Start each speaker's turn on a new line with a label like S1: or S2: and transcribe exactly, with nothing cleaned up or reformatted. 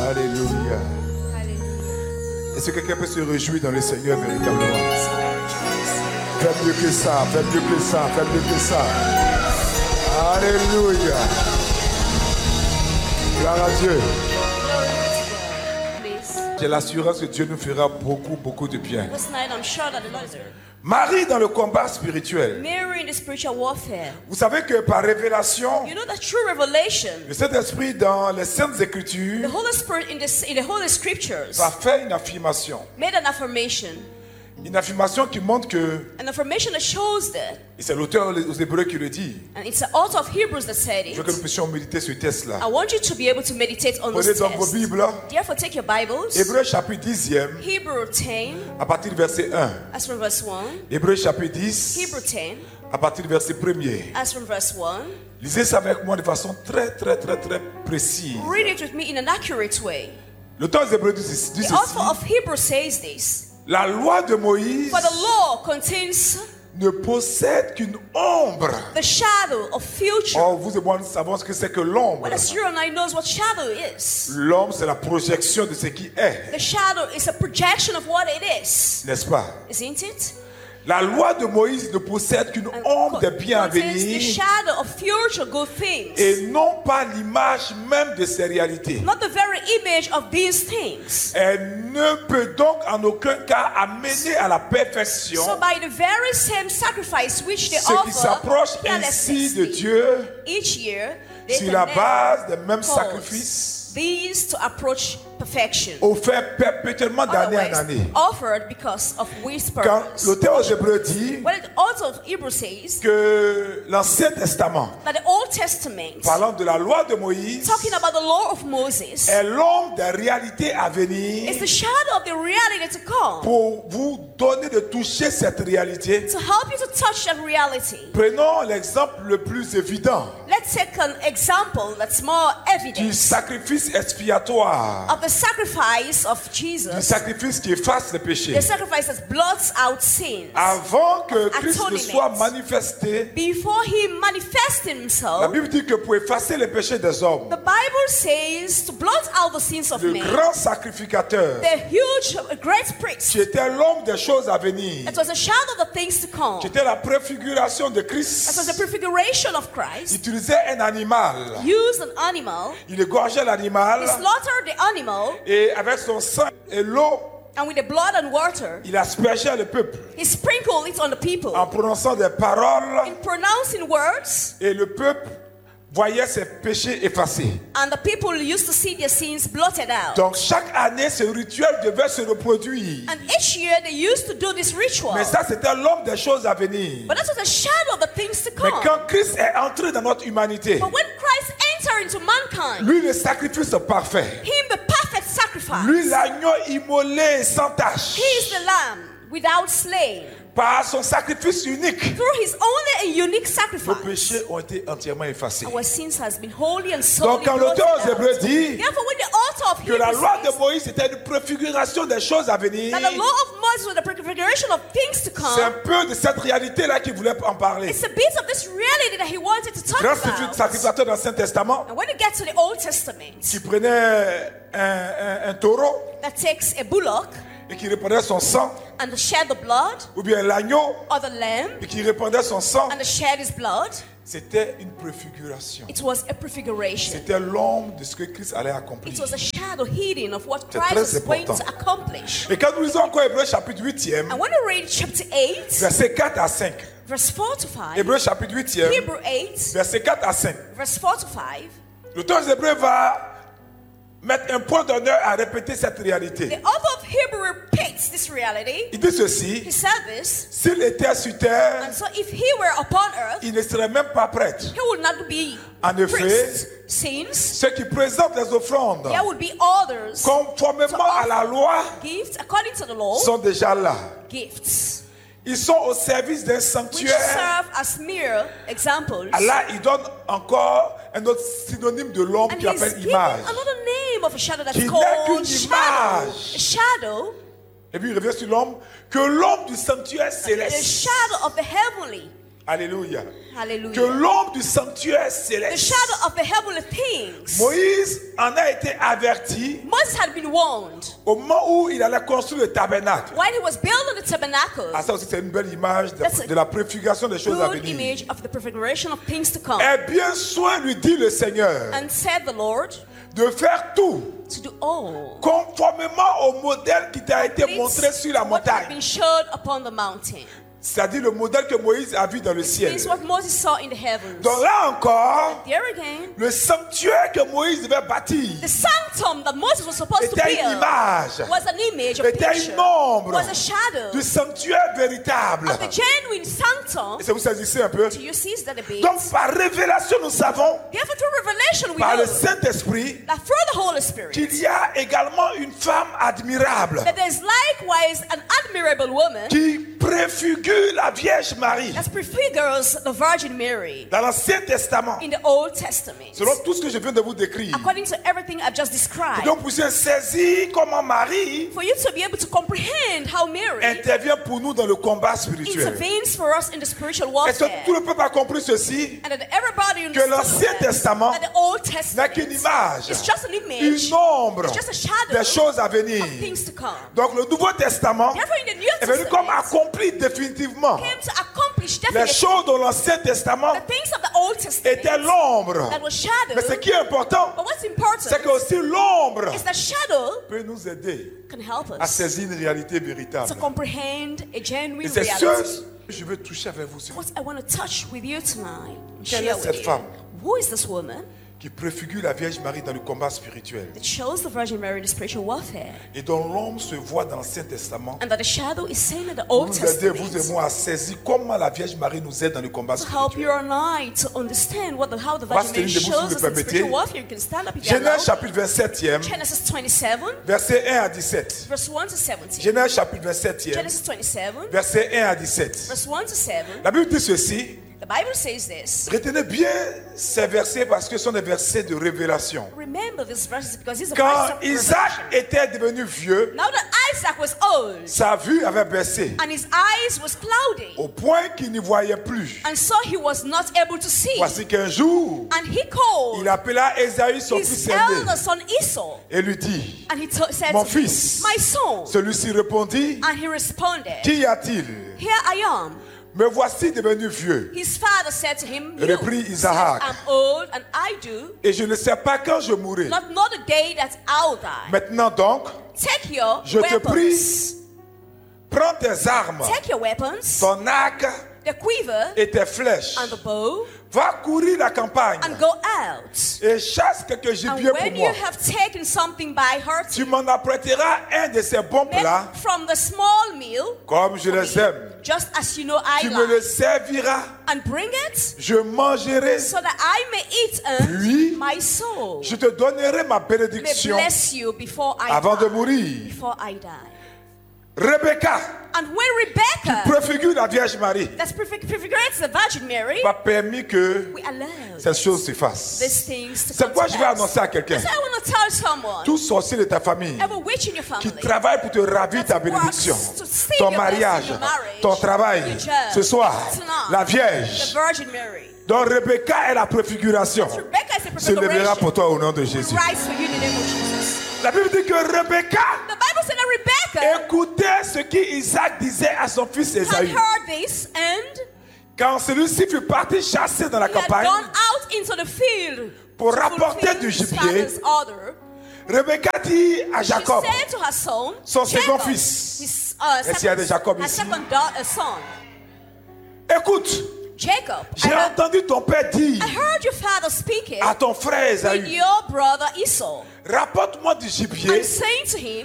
S1: Alléluia. Est-ce que quelqu'un peut se réjouir dans le Seigneur véritablement? Faites mieux que ça, faites mieux que ça, faites mieux que ça. Alléluia. Gloire à Dieu. J'ai l'assurance que Dieu nous fera beaucoup, beaucoup de bien. Marie dans le combat spirituel.
S2: Mary in the spiritual warfare.
S1: Vous savez que par révélation,
S2: You know that true revelation,
S1: le Saint-Esprit dans les Saintes
S2: the
S1: Écritures
S2: Holy Spirit in the, in the Holy Scriptures
S1: va faire une affirmation.
S2: made an affirmation.
S1: Une affirmation qui montre que,
S2: An affirmation that shows that,
S1: et c'est l'auteur aux Hébreux qui le dit,
S2: and it's the author of Hebrews that said
S1: je veux que nous
S2: it.
S1: puissions méditer ce test-là.
S2: I want you to be able to meditate on
S1: Prenez
S2: this
S1: donc vos
S2: test.
S1: Bibles.
S2: Therefore, take your Bibles.
S1: Hébreux chapitre dixième,
S2: Hebrew ten,
S1: à partir du verset un.
S2: as from verse one.
S1: Hébreux chapitre dix,
S2: Hebrew ten,
S1: à partir du verset premier.
S2: as from verse one.
S1: Lisez ça avec moi de façon très, très, très, très précise.
S2: Read it with me in an accurate way.
S1: L'auteur des Hébreux dit dit
S2: The
S1: ceci.
S2: author of Hebrews says this.
S1: La loi de Moïse
S2: For the law contains
S1: ne possède qu'une ombre.
S2: the shadow of future.
S1: Or, vous et moi, nous savons ce que c'est que l'ombre.
S2: Whereas you and I knows what shadow is.
S1: L'ombre, c'est la projection de ce qui est.
S2: The shadow is a projection of what it is.
S1: N'est-ce pas?
S2: Isn't it?
S1: La loi de Moïse ne possède qu'une
S2: And
S1: ombre de
S2: co-
S1: bien à
S2: contains the
S1: venir
S2: shadow of future good things.
S1: et non pas l'image même de ces réalités.
S2: Not the very image of these things.
S1: Elle ne peut donc en aucun cas amener à la perfection
S2: So by the very same sacrifice which they
S1: ce qui
S2: offer
S1: s'approche ainsi de Dieu
S2: each year, they
S1: sur
S2: can
S1: la
S2: never
S1: base des mêmes
S2: cause
S1: sacrifices
S2: these to approach perfection.
S1: offerts perpétuellement d'année en
S2: Otherwise,
S1: année.
S2: offered because of whispers.
S1: Quand l'auteur aux Hébreux dit
S2: Well, the author of Hebrews says
S1: que l'Ancien Testament,
S2: that the Old Testament,
S1: parlant de la loi de Moïse,
S2: talking about the law of Moses,
S1: est l'ombre des réalités à venir
S2: is the shadow of the reality to come.
S1: pour vous donner de toucher cette réalité.
S2: To help you to touch that reality.
S1: Prenons l'exemple le plus évident
S2: Let's take an example that's more
S1: du
S2: evident
S1: sacrifice expiatoire,
S2: of the sacrifice of
S1: du
S2: Jesus,
S1: sacrifice qui efface les péchés.
S2: the sacrifice that blots out sins.
S1: Avant que Christ ne
S2: Atonement.
S1: soit manifesté,
S2: Before he manifests
S1: la
S2: himself,
S1: Bible dit que pour effacer les péchés des hommes,
S2: the Bible says to blot out the sins of
S1: le
S2: men,
S1: grand sacrificateur,
S2: the huge, great priest,
S1: qui était l'ombre des choses à venir,
S2: it was a shadow of the things to come.
S1: qui était la préfiguration de
S2: That
S1: Christ,
S2: was the prefiguration of Christ.
S1: utilisait un animal.
S2: Used an animal,
S1: Il égorgeait
S2: he
S1: l'animal
S2: slaughtered the animal,
S1: et avec son sang et l'eau,
S2: and with the blood and water,
S1: il aspergeait le peuple
S2: he sprinkled it on the people.
S1: en prononçant des paroles
S2: In pronouncing words,
S1: et le peuple voyait ses péchés effacés.
S2: and the people used to see their sins blotted out.
S1: Donc chaque année, ce rituel devait se reproduire.
S2: And each year they used to do this ritual.
S1: Mais ça, c'était l'ombre des choses à venir.
S2: But that was a shadow of the things to
S1: Mais
S2: come.
S1: quand Christ est entré dans notre humanité,
S2: But when Christ entered into mankind,
S1: lui, le sacrifice parfait,
S2: him the perfect sacrifice,
S1: lui, l'agneau immolé sans tache,
S2: he is the lamb without slain.
S1: par son sacrifice unique,
S2: Through his only and unique
S1: nos
S2: sacrifice,
S1: péchés ont été entièrement effacés.
S2: our sins has been wholly and
S1: Donc
S2: solely
S1: quand
S2: blotted
S1: l'auteur aux
S2: out.
S1: Hébreux dit
S2: Therefore, when the author of
S1: que la
S2: Hebrews
S1: loi de
S2: says
S1: Moïse était une préfiguration des choses à venir,
S2: that the law of Moses was the prefiguration of things to
S1: c'est un
S2: come,
S1: peu de cette réalité-là qu'il voulait en parler.
S2: it's a bit of this reality that he wanted to talk
S1: Grand
S2: about.
S1: sacrificateur dans l'Ancien Testament
S2: And when you get to the Old Testament,
S1: qui prenait un, un- un taureau
S2: that takes a bullock
S1: et qui répandait son sang,
S2: and shed the blood,
S1: ou bien l'agneau
S2: or the lamb
S1: et qui répandait son sang,
S2: and shed his blood,
S1: c'était une préfiguration.
S2: it was a prefiguration.
S1: C'était l'ombre de ce que Christ allait accomplir.
S2: It was a shadow hidden of what
S1: C'est
S2: Christ
S1: très
S2: was going to
S1: important.
S2: accomplish.
S1: Et quand nous lisons encore Hébreux chapitre huitième,
S2: And when you read chapter eight,
S1: versets quatre à cinq,
S2: verse four to five,
S1: Hébreux chapitre huitième,
S2: Hebrew eight,
S1: versets quatre à cinq,
S2: verse four to five,
S1: l'auteur des Hébreux va mettre un point d'honneur à répéter cette
S2: the
S1: réalité.
S2: author of Hebrew repeats this reality.
S1: Il dit
S2: He
S1: ceci:
S2: said this,
S1: s'il était sur terre,
S2: and so if he were upon earth,
S1: il ne serait même pas prêtre.
S2: he would not be
S1: En effet,
S2: priest, since
S1: ceux qui présentent les offrandes
S2: there would be others
S1: conformément à la loi
S2: gifts according to the law,
S1: sont déjà là.
S2: gifts
S1: Ils sont au service d'un
S2: which
S1: sanctuaire.
S2: serve as mere examples.
S1: Là, il donne encore un autre synonyme de l'ombre
S2: And
S1: qu'il
S2: he's
S1: appelle
S2: given
S1: image.
S2: another name of a shadow that's
S1: Qui n'est
S2: called
S1: qu'une
S2: shadow.
S1: image.
S2: A shadow,
S1: Et puis il revient sur l'ombre, que l'ombre du sanctuaire
S2: the
S1: céleste.
S2: shadow of the heavenly.
S1: Alléluia. Que
S2: Hallelujah.
S1: l'ombre du sanctuaire
S2: The
S1: céleste.
S2: shadow of the heavenly things.
S1: Moïse en a été averti
S2: Moses had been warned
S1: au moment où il allait construire le tabernacle.
S2: when he was building the tabernacle.
S1: Ah, ça aussi, c'est une belle image de,
S2: That's a
S1: de la préfiguration des choses à
S2: Good
S1: venir.
S2: image of the prefiguration of things to come.
S1: Aie bien soin, lui dit le Seigneur,
S2: And said the Lord,
S1: de faire tout
S2: to do all
S1: conformément au modèle qui t'a été montré sur la
S2: what had
S1: montagne.
S2: been showed upon the mountain.
S1: C'est-à-dire le modèle que Moïse a vu dans le ciel.
S2: This is what Moses saw in the heavens.
S1: Donc là encore,
S2: There again,
S1: le sanctuaire que Moïse devait bâtir
S2: the sanctum that Moses was supposed to
S1: était une
S2: build
S1: image,
S2: was an image, a
S1: était
S2: picture,
S1: une ombre
S2: was a shadow
S1: du sanctuaire véritable.
S2: of the genuine sanctum.
S1: Et ça vous saisissez un peu?
S2: Do you see that a bit?
S1: Donc par révélation, nous savons,
S2: Therefore, through revelation, we
S1: par le
S2: know
S1: Saint-Esprit,
S2: that through the Holy Spirit,
S1: qu'il y a également une femme admirable
S2: that there's likewise an admirable woman
S1: qui préfigure la Vierge Marie
S2: that prefigures the Virgin Mary
S1: dans l'Ancien Testament,
S2: in the Old Testament.
S1: selon tout ce que je viens de vous décrire.
S2: According to everything I've just described.
S1: Donc vous pouvez saisir comment Marie
S2: For you to be able to comprehend how Mary
S1: intervient pour nous dans le combat spirituel.
S2: intervenes for us in the spiritual
S1: Est-ce que
S2: warfare.
S1: tout le peuple a compris ceci?
S2: And that everybody
S1: Que l'Ancien
S2: understands
S1: Testament
S2: that the Old
S1: n'est
S2: Testament
S1: qu'une image,
S2: is just an image,
S1: une ombre
S2: it's just a shadow
S1: des choses à venir.
S2: of things to come.
S1: Donc le Nouveau Testament
S2: Therefore, in the New
S1: est venu comme
S2: Testament,
S1: accomplir définitivement
S2: came to accomplish
S1: les
S2: definitely
S1: choses dont l'Ancien Testament
S2: the things of the Old
S1: était
S2: Testament
S1: l'ombre.
S2: that was shadow.
S1: Mais ce qui est important,
S2: But what's important
S1: c'est que aussi l'ombre
S2: is that shadow
S1: peut nous aider
S2: can help
S1: à
S2: us
S1: saisir une réalité
S2: to
S1: véritable.
S2: comprehend a
S1: Et
S2: genuine
S1: c'est
S2: reality.
S1: ce que je veux toucher avec vous.
S2: What I want to touch with you tonight,
S1: Quelle
S2: share
S1: est cette
S2: with
S1: femme?
S2: you. Who is this woman
S1: Qui préfigure la Vierge Marie dans le combat spirituel.
S2: that shows the Virgin Mary in the spiritual warfare,
S1: Et dont l'ombre se voit dans l'Ancien Testament.
S2: and that the shadow is seen in the
S1: Pour
S2: Old
S1: nous aider,
S2: Testament
S1: vous et moi, à saisir comment la Vierge Marie nous aide dans le combat
S2: to help you
S1: spirituel.
S2: and I to understand what the, how the
S1: On va
S2: Virgin
S1: se
S2: Mary
S1: tenir debout, si
S2: shows
S1: vous
S2: us
S1: le
S2: in
S1: permettez.
S2: spiritual warfare. You can stand up if you
S1: Genèse
S2: allow.
S1: chapitre vingt-septième,
S2: Genesis twenty-seven,
S1: verset un à dix-sept.
S2: verse one to seventeen.
S1: Genèse chapitre vingt-septième,
S2: Genesis twenty-seven,
S1: verset un à dix-sept.
S2: verse one to seven.
S1: La Bible dit ceci.
S2: The Bible says this.
S1: Retenez bien ces versets parce que ce sont des versets de révélation.
S2: Remember these verses because these are
S1: Quand
S2: verses of
S1: Isaac
S2: revelation.
S1: était devenu vieux,
S2: Now that Isaac was old
S1: sa vue avait baissé
S2: and his eyes was cloudy,
S1: au point qu'il n'y voyait plus.
S2: and so he was not able to see.
S1: Voici qu'un jour,
S2: And he called
S1: il appela Ésaü, son
S2: his
S1: fils aîné,
S2: elder son Esau,
S1: et lui dit,
S2: and he to- said
S1: Mon
S2: to
S1: fils.
S2: him, my son.
S1: celui-ci répondit,
S2: And he responded,
S1: Qu'y a-t-il?
S2: here I am.
S1: Me voici devenu vieux,
S2: His father said to him, you
S1: Reprit
S2: said,
S1: Isaac.
S2: I'm old and I do
S1: et je ne sais pas quand je mourrai.
S2: not know the day that I'll die.
S1: Maintenant donc,
S2: Take your
S1: je te
S2: weapons.
S1: prie, prends tes armes,
S2: Take your weapons,
S1: ton arc
S2: the quiver
S1: et tes flèches.
S2: and the bow,
S1: Va courir la campagne
S2: and go out.
S1: et chasse quelques
S2: And
S1: gibiers pour
S2: when you
S1: moi.
S2: have taken something by heart,
S1: Tu m'en apprêteras un de ces bons plats,
S2: make from the small meal,
S1: comme je les aime.
S2: just as you know I
S1: Tu me le
S2: like,
S1: serviras,
S2: and bring it
S1: je mangerai,
S2: so that I may eat and
S1: Puis,
S2: my soul
S1: je te donnerai ma
S2: may
S1: bénédiction
S2: bless you before I
S1: avant de
S2: die.
S1: mourir.
S2: Before I die.
S1: Rebecca,
S2: And when Rebecca,
S1: préfigure la Vierge Marie,
S2: that's prefig- prefigurates the Virgin Mary,
S1: m'a permis que
S2: we allowed
S1: cette chose se fasse.
S2: these things to
S1: C'est
S2: come
S1: quoi
S2: to
S1: je vais
S2: pass.
S1: annoncer à quelqu'un.
S2: So I want to tell someone,
S1: Tout sorcier de ta famille
S2: every witch in your
S1: qui
S2: family,
S1: travaille pour te ravir ta
S2: that
S1: bénédiction,
S2: works to steal
S1: ton
S2: your blessing,
S1: mariage,
S2: your marriage,
S1: ton travail,
S2: your job,
S1: ce soir,
S2: tonight,
S1: la
S2: the
S1: Vierge,
S2: Virgin Mary.
S1: dont Rebecca est la préfiguration,
S2: Rebecca is a
S1: se lèvera
S2: prefiguration.
S1: pour toi au nom de
S2: We
S1: Jésus.
S2: rise for you in the name of Jesus.
S1: La Bible dit que Rebecca
S2: The Bible said that Rebecca
S1: écoutait ce qu'Isaac disait à son fils
S2: had
S1: Ésaü.
S2: heard this and
S1: Quand celui-ci fut parti chasser dans la
S2: he had
S1: campagne,
S2: gone out into the field
S1: pour
S2: to
S1: rapporter
S2: fulfill
S1: du
S2: his
S1: gibier,
S2: father's order.
S1: Rebecca dit à
S2: She
S1: Jacob,
S2: said to her son,
S1: son second
S2: Jacob,
S1: fils.
S2: his uh,
S1: Est-ce qu'il y a des Jacob
S2: her
S1: ici?
S2: second da- uh, son,
S1: écoute,
S2: Jacob, I
S1: j'ai
S2: heard,
S1: entendu ton père dire
S2: I heard your father speaking
S1: à ton frère
S2: with
S1: Ésaü,
S2: your brother Esau
S1: rapporte-moi du gibier
S2: and saying to him,